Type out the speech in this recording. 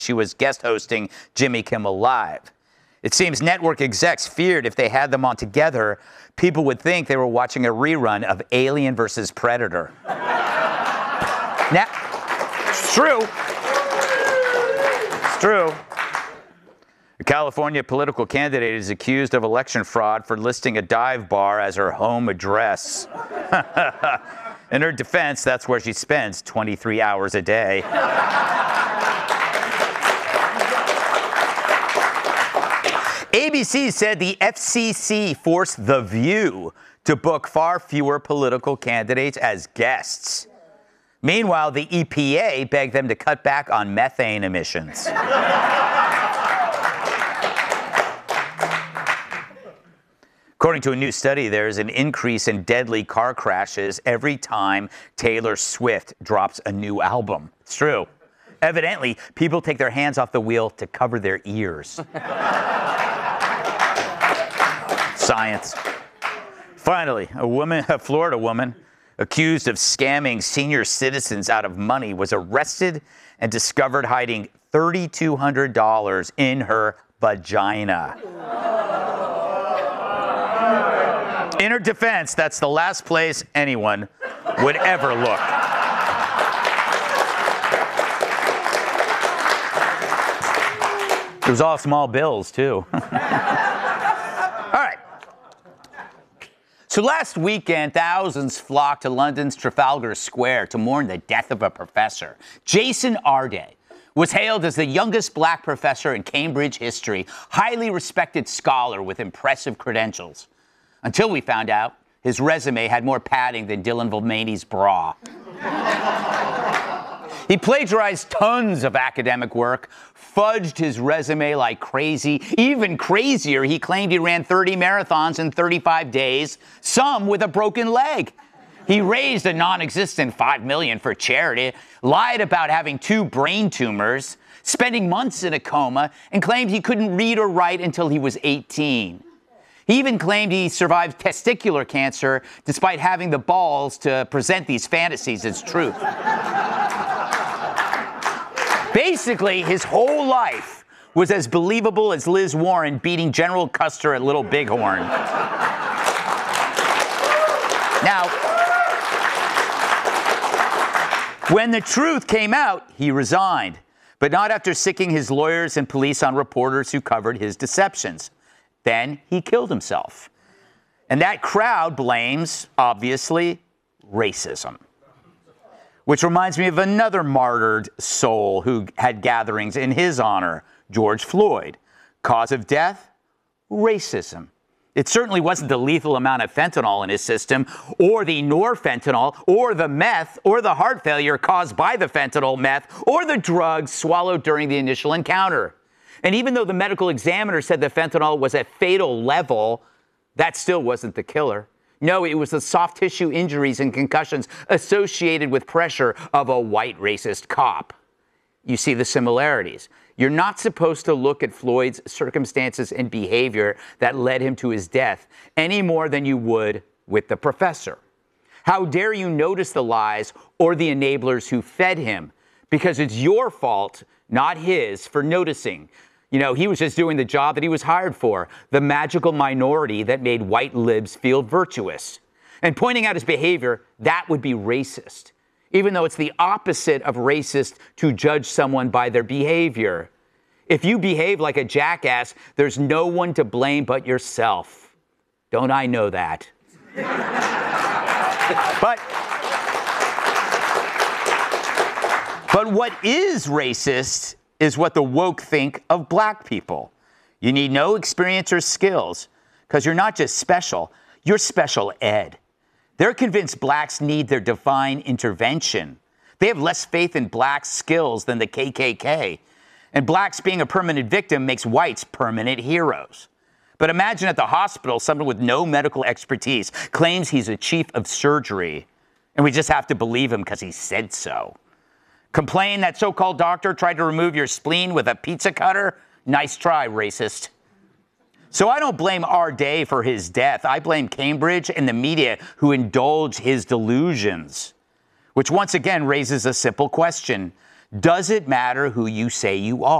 she was guest hosting Jimmy Kimmel Live. It seems network execs feared if they had them on together, people would think they were watching a rerun of Alien versus Predator. Now, it's true. It's true. A California political candidate is accused of election fraud for listing a dive bar as her home address. In her defense, that's where she spends 23 hours a day. ABC said the FCC forced The View to book far fewer political candidates as guests. Meanwhile, the EPA begged them to cut back on methane emissions. According to a new study, there is an increase in deadly car crashes every time Taylor Swift drops a new album. It's true. Evidently, people take their hands off the wheel to cover their ears. Science. Finally, a Florida woman accused of scamming senior citizens out of money was arrested and discovered hiding $3,200 in her vagina. In her defense, that's the last place anyone would ever look. It was all small bills, too. So last weekend, thousands flocked to London's Trafalgar Square to mourn the death of a professor. Jason Arday was hailed as the youngest black professor in Cambridge history, highly respected scholar with impressive credentials. Until we found out his resume had more padding than Dylan Mulvaney's bra. He plagiarized tons of academic work, fudged his resume like crazy. Even crazier, he claimed he ran 30 marathons in 35 days, some with a broken leg. He raised a non-existent $5 million for charity, lied about having 2 brain tumors, spending months in a coma, and claimed he couldn't read or write until he was 18. He even claimed he survived testicular cancer despite having the balls to present these fantasies as truth. Basically, his whole life was as believable as Liz Warren beating General Custer at Little Bighorn. Now, when the truth came out, he resigned, but not after sicking his lawyers and police on reporters who covered his deceptions. Then he killed himself. And that crowd blames, obviously, racism. Which reminds me of another martyred soul who had gatherings in his honor, George Floyd. Cause of death? Racism. It certainly wasn't the lethal amount of fentanyl in his system, or the norfentanyl, or the meth, or the heart failure caused by the fentanyl, meth, or the drugs swallowed during the initial encounter. And even though the medical examiner said the fentanyl was at fatal level, that still wasn't the killer. No, it was the soft tissue injuries and concussions associated with pressure of a white racist cop. You see the similarities. You're not supposed to look at Floyd's circumstances and behavior that led him to his death any more than you would with the professor. How dare you notice the lies or the enablers who fed him? Because it's your fault, not his, for noticing. You know, he was just doing the job that he was hired for, the magical minority that made white libs feel virtuous. And pointing out his behavior, that would be racist, even though it's the opposite of racist to judge someone by their behavior. If you behave like a jackass, there's no one to blame but yourself. Don't I know that? But what is racist is what the woke think of black people. You need no experience or skills, because you're not just special, you're special ed. They're convinced blacks need their divine intervention. They have less faith in blacks' skills than the KKK. And blacks being a permanent victim makes whites permanent heroes. But imagine at the hospital, someone with no medical expertise claims he's a chief of surgery, and we just have to believe him because he said so. Complain that so-called doctor tried to remove your spleen with a pizza cutter? Nice try, racist. So I don't blame Arday for his death. I blame Cambridge and the media who indulge his delusions. Which once again raises a simple question. Does it matter who you say you are?